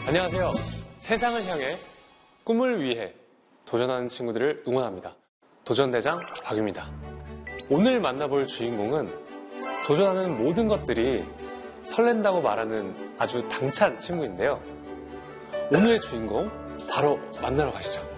안녕하세요. 세상을 향해 꿈을 위해 도전하는 친구들을 응원합니다. 도전대장 박유입니다. 오늘 만나볼 주인공은 도전하는 모든 것들이 설렌다고 말하는 아주 당찬 친구인데요. 오늘의 주인공 바로 만나러 가시죠.